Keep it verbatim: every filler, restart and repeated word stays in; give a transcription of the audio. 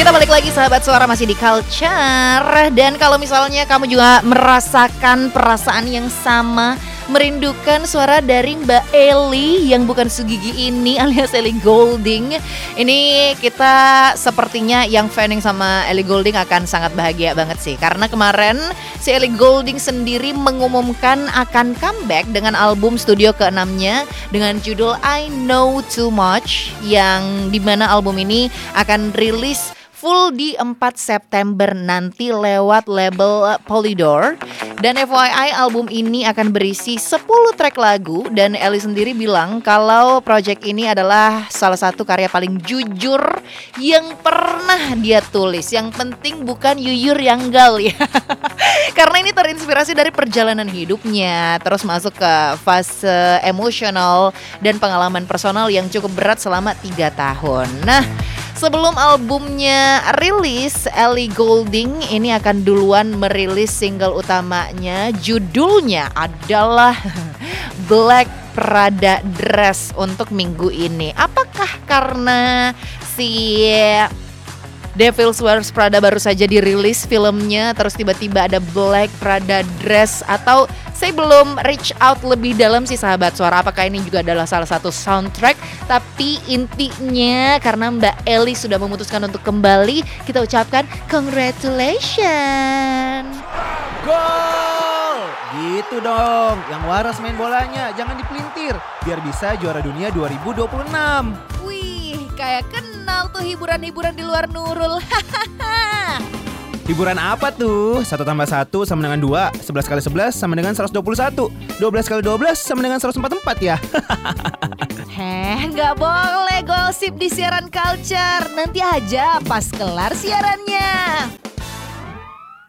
Kita balik lagi sahabat suara masih di Culture. Dan kalau misalnya kamu juga merasakan perasaan yang sama, merindukan suara dari Mbak Ellie yang bukan Sugigi ini alias Ellie Goulding, ini kita sepertinya yang fanning sama Ellie Goulding akan sangat bahagia banget sih. Karena kemarin si Ellie Goulding sendiri mengumumkan akan comeback dengan album studio keenamnya dengan judul I Know Too Much, yang dimana album ini akan rilis full di empat September nanti lewat label Polydor. Dan F Y I album ini akan berisi sepuluh track lagu. Dan Ellie sendiri bilang kalau project ini adalah salah satu karya paling jujur yang pernah dia tulis. Yang penting bukan yuyur yang gal ya. Karena ini terinspirasi dari perjalanan hidupnya, terus masuk ke fase emosional dan pengalaman personal yang cukup berat selama tiga tahun. Nah, sebelum albumnya rilis, Ellie Goulding ini akan duluan merilis single utamanya. Judulnya adalah Black Prada Dress untuk minggu ini. Apakah karena si Devil Wears Prada baru saja dirilis filmnya, terus tiba-tiba ada Black Prada Dress, atau saya belum reach out lebih dalam sih sahabat suara apakah ini juga adalah salah satu soundtrack. Tapi intinya karena Mbak Ellie sudah memutuskan untuk kembali, kita ucapkan congratulations. Gol! Gitu dong, yang waras main bolanya, jangan dipelintir biar bisa juara dunia dua ribu dua puluh enam. Wih, kayak kenal tuh hiburan-hiburan di luar Nurul. Hiburan apa tuh? Satu tambah satu sama dengan dua, sebelas kali sebelas sama dengan seratus dua puluh satu, dua belas kali dua belas sama dengan seratus empat puluh empat ya. Heh, nggak boleh gosip di siaran Culture. Nanti aja pas kelar siarannya.